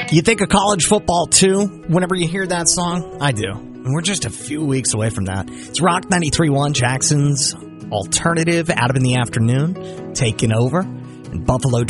You think of college football, too, whenever you hear that song? I do. And we're just a few weeks away from that. It's Rock 93.1, Jackson's alternative, Adam in the Afternoon, taking over. And Buffalo